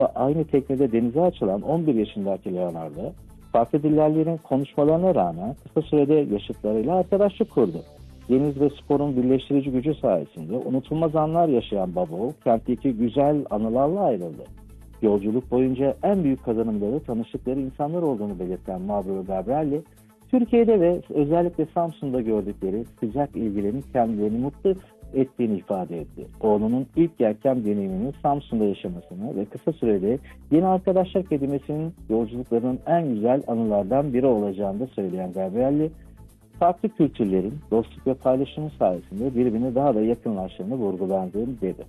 Aynı teknede denize açılan 11 yaşındaki Leonardo, farklı dillerlerin konuşmalarına rağmen kısa sürede yaşıtlarıyla arkadaşlık kurdu. Deniz ve sporun birleştirici gücü sayesinde unutulmaz anlar yaşayan Babo, kentteki güzel anılarla ayrıldı. Yolculuk boyunca en büyük kazanımları tanıştıkları insanlar olduğunu belirten Mauro Gabrielli, Türkiye'de ve özellikle Samsun'da gördükleri sıcak ilgilerin kendilerini mutlu ettiğini ifade etti. Oğlunun ilk yelken deneyimini Samsun'da yaşamasını ve kısa sürede yeni arkadaşlar edinmesinin yolculuklarının en güzel anılardan biri olacağını da söyleyen Gabrielli, farklı kültürlerin dostluk ve paylaşımı sayesinde birbirine daha da yakınlaştığını vurgulandığını dedi.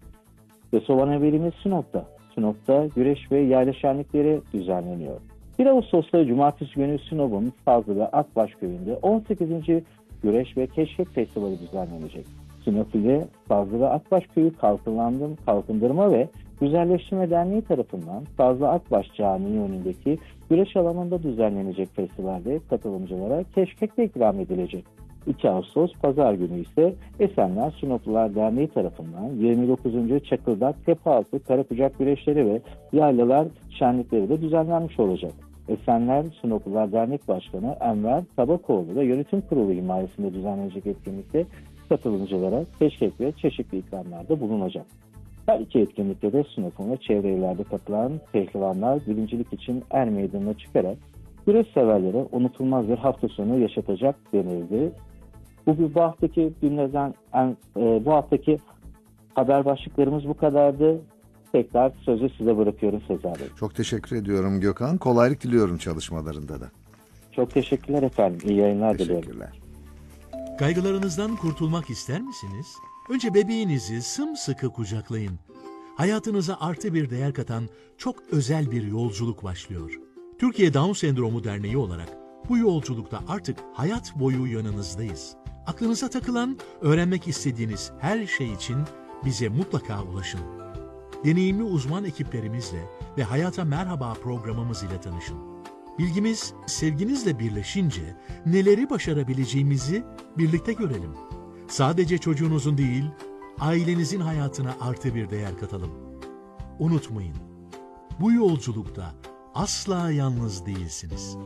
Ve son haberimiz Sinop'ta. Sinop'ta güreş ve yayla şenlikleri düzenleniyor. 1 Ağustos'ta Cumartesi günü Sinop'un Sazlı ve Akbaş köyünde 18. Güreş ve Keşkek Festivali düzenlenecek. Sinop ile Sazlı ve Akbaş Köyü Kalkındırma ve Güzelleştirme Derneği tarafından Sazlı Akbaş Camii önündeki güreş alanında düzenlenecek festivalde katılımcılara keşkek de ikram edilecek. 2 Ağustos Pazar günü ise Esenler Sinoplular Derneği tarafından 29. Çakıldak Tepealtı Karakucak Güreşleri ve Yaylalar Şenlikleri de düzenlenmiş olacak. Esenler Sinoplular Dernek Başkanı Enver Tabakoğlu ve Yönetim Kurulu himayesinde düzenlenecek etkinlikte katılımcılara keşkek ve çeşitli ikramlarda bulunacak. Her iki etkinlikte de Sinop'un ve çevre illerde katılan pehlivanlar birincilik için er meydanına çıkarak güreş severlere unutulmaz bir hafta sonu yaşatacak denildi. Bu haftaki günlerden bu haftaki haber başlıklarımız bu kadardı. Tekrar sözü size bırakıyorum Sezer Bey. Çok teşekkür ediyorum Gökhan. Kolaylık diliyorum çalışmalarında da. Çok teşekkürler efendim. İyi yayınlar diliyorum. Teşekkürler. Kaygılarınızdan kurtulmak ister misiniz? Önce bebeğinizi sımsıkı kucaklayın. Hayatınıza artı bir değer katan çok özel bir yolculuk başlıyor. Türkiye Down Sendromu Derneği olarak bu yolculukta artık hayat boyu yanınızdayız. Aklınıza takılan, öğrenmek istediğiniz her şey için bize mutlaka ulaşın. Deneyimli uzman ekiplerimizle ve Hayata Merhaba programımız ile tanışın. Bilgimiz sevginizle birleşince neleri başarabileceğimizi birlikte görelim. Sadece çocuğunuzun değil, ailenizin hayatına artı bir değer katalım. Unutmayın, bu yolculukta asla yalnız değilsiniz.